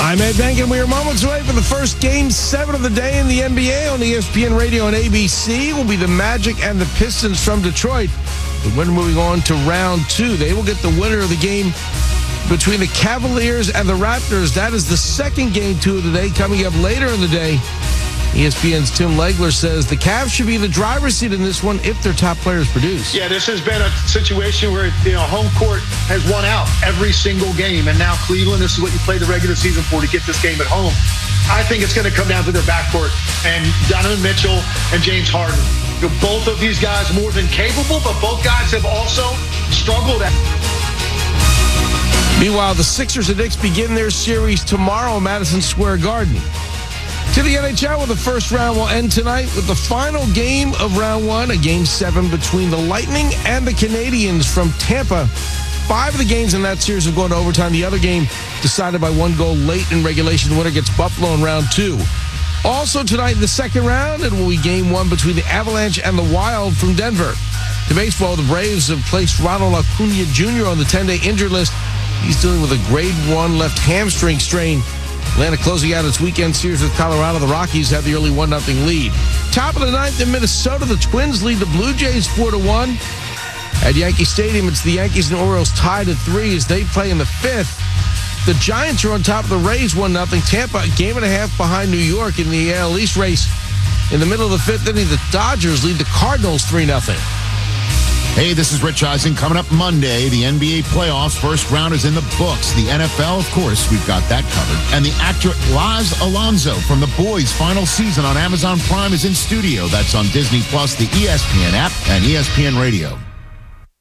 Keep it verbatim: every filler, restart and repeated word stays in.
I'm Ed Benkin. We are moments away from the first Game seven of the day in the N B A on E S P N Radio and A B C. Will be the Magic and the Pistons from Detroit. The winner moving on to round two. They will get the winner of the game between the Cavaliers and the Raptors. That is the second game two of the day coming up later in the day. E S P N's Tim Legler says the Cavs should be in the driver's seat in this one if their top players produce. Yeah, this has been a situation where, you know, home court has won out every single game. And now Cleveland, this is what you play the regular season for, to get this game at home. I think it's going to come down to their backcourt and Donovan Mitchell and James Harden. Both of these guys more than capable, but both guys have also struggled at. Meanwhile, the Sixers and Knicks begin their series tomorrow at Madison Square Garden. To the N H L, where the first round will end tonight with the final game of round one, a game seven between the Lightning and the Canadiens from Tampa. Five of the games in that series have gone to overtime. The other game decided by one goal late in regulation. The winner gets Buffalo in round two. Also tonight in the second round, it will be game one between the Avalanche and the Wild from Denver. To baseball, the Braves have placed Ronald Acuna Junior on the ten-day injured list. He's dealing with a grade one left hamstring strain. Atlanta closing out its weekend series with Colorado. The Rockies have the early one nothing lead. Top of the ninth in Minnesota, the Twins lead the Blue Jays four to one. At Yankee Stadium, it's the Yankees and Orioles tied at three as they play in the fifth. The Giants are on top of the Rays one nothing. Tampa a game and a half behind New York in the A L East race. In the middle of the fifth inning, the Dodgers lead the Cardinals three nothing. Hey, this is Rich Eisen. Coming up Monday, the N B A playoffs. First round is in the books. The N F L, of course, we've got that covered. And the actor Laz Alonso from The Boys' final season on Amazon Prime is in studio. That's on Disney Plus, the E S P N app, and E S P N Radio.